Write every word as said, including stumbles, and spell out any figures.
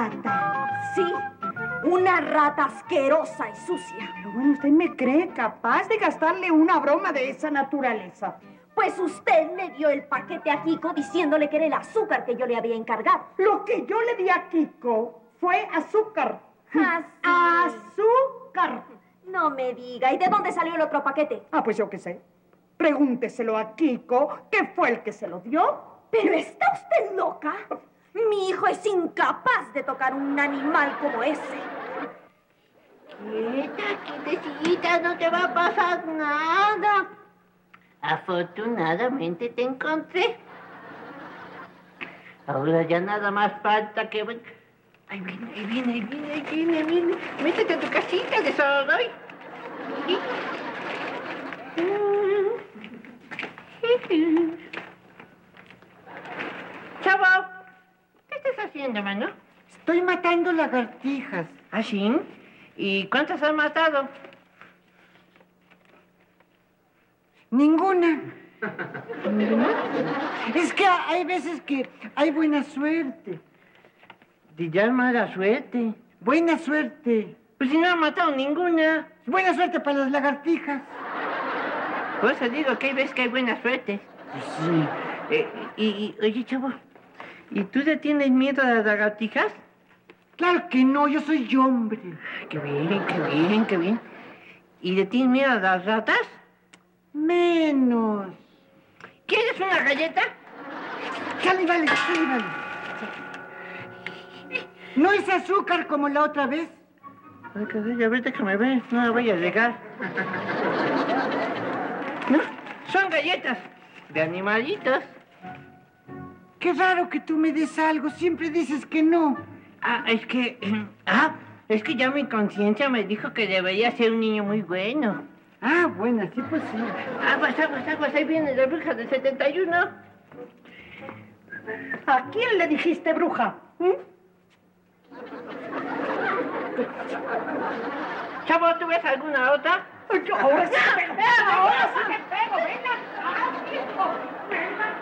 rata. Sí, una rata asquerosa y sucia. Pero bueno, ¿usted me cree capaz de gastarle una broma de esa naturaleza? Pues usted le dio el paquete a Kiko diciéndole que era el azúcar que yo le había encargado. Lo que yo le di a Kiko fue azúcar. ¿Ah, sí? ¡Azúcar! No me diga. ¿Y de dónde salió el otro paquete? Ah, pues yo qué sé. Pregúnteselo a Kiko, que fue el que se lo dio. ¿Pero está usted loca? Mi hijo es incapaz de tocar un animal como ese. Quieta, quietecita, no te va a pasar nada. Afortunadamente te encontré. Ahora ya nada más falta que... Ahí viene, ahí viene, ahí viene, ahí viene, ahí viene. Métete a tu casita de Soroy. Chavo, ¿qué estás haciendo, mano? Estoy matando lagartijas. ¿Ah, sí? ¿Y cuántas has matado? Ninguna. ¿Ninguna? Es que hay veces que hay buena suerte. De ya mala suerte. Buena suerte. Pues si no ha matado ninguna. Buena suerte para las lagartijas. Por eso digo que hay veces que hay buena suerte. Pues sí. Eh, y, y, oye, chavo, ¿y tú le tienes miedo a las lagartijas? Claro que no, yo soy hombre. Qué bien, qué bien, qué bien. ¿Y le tienes miedo a las ratas? Menos. ¿Quieres una galleta? Sale, vale, sale, vale. ¿No es azúcar como la otra vez? Ay, caray, a ver, déjame ver, no la voy a regar. No, son galletas de animalitos. Qué raro que tú me des algo, siempre dices que no. Ah, es que... Ah, es que ya mi conciencia me dijo que debería ser un niño muy bueno. Ah, bueno, sí, pues sí. Aguas, aguas, aguas, ahí viene la bruja del setenta y uno. ¿A quién le dijiste bruja? ¿Mm? Chavo, ¿tú ves alguna otra? Yo ahora sí te pego, ahora sí te pego, venga. Ah, hijo, venga.